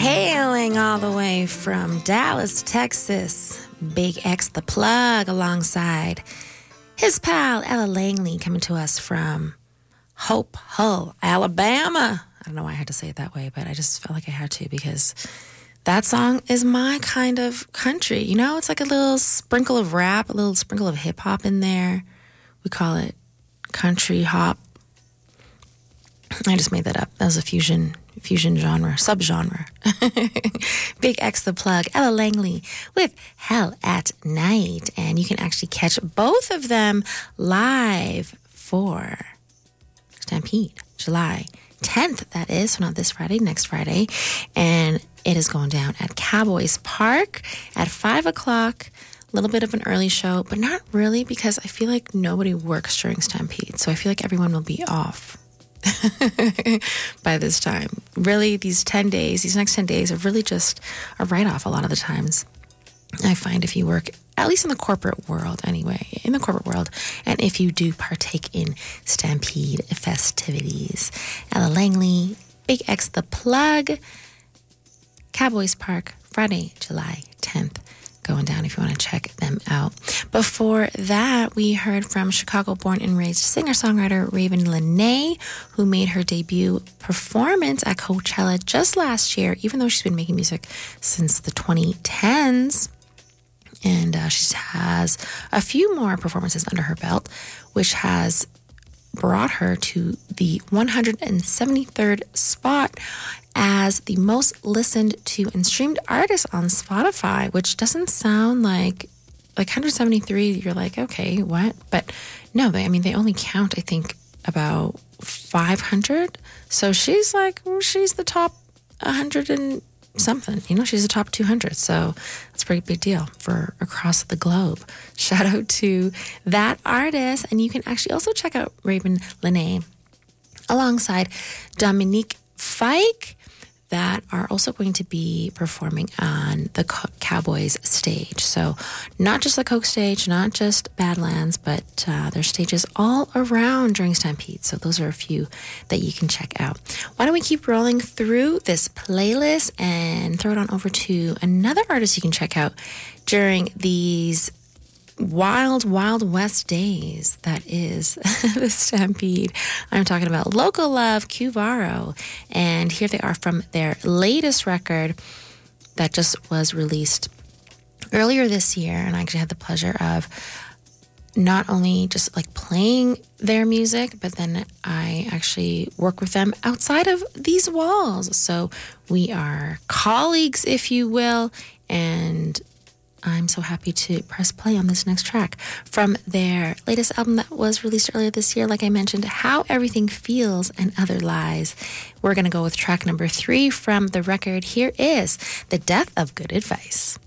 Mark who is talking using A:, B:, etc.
A: Hailing all the way from Dallas, Texas, Big X the Plug alongside his pal Ella Langley coming to us from Hope Hull, Alabama. I don't know why I had to say it that way, but I just felt like I had to because that song is my kind of country. You know, it's like a little sprinkle of rap, a little sprinkle of hip hop in there. We call it country hop. I just made that up. That was a fusion genre, subgenre. Big X the Plug, Ella Langley with Hell at Night. And you can actually catch both of them live for Stampede, July 10th, that is. So not this Friday, next Friday. And it is going down at Cowboys Park at 5 o'clock. A little bit of an early show, but not really because I feel like nobody works during Stampede. So I feel like everyone will be off by this time. Really, these next 10 days are really just a write-off a lot of the times. I find if you work, at least in the corporate world anyway, and if you do partake in Stampede festivities. Ella Langley, Big X the Plug, Cowboys Park, Friday, July 10th. Going down if you want to check them out. Before that, we heard from Chicago-born and raised singer-songwriter Raven Lenae, who made her debut performance at Coachella just last year, even though she's been making music since the 2010s. And she has a few more performances under her belt, which has brought her to the 173rd spot as the most listened to and streamed artist on Spotify, which doesn't sound like 173. You're like, okay, what? But no, they only count, I think, about 500. So she's the top 100 and something. You know, she's the top 200. So that's a pretty big deal for across the globe. Shout out to that artist. And you can actually also check out Raven Lenae alongside Dominique Fike, that are also going to be performing on the Cowboys stage. So not just the Coke stage, not just Badlands, but there's stages all around during Stampede. So those are a few that you can check out. Why don't we keep rolling through this playlist and throw it on over to another artist you can check out during these wild west days that is the Stampede. I'm talking about Local Love, Cuvaro, and here they are from their latest record that just was released earlier this year. And I actually had the pleasure of not only just like playing their music, but then I actually work with them outside of these walls. So we are colleagues, if you will, and I'm so happy to press play on this next track from their latest album that was released earlier this year. Like I mentioned, How Everything Feels and Other Lies. We're going to go with track number 3 from the record. Here is The Death of Good Advice.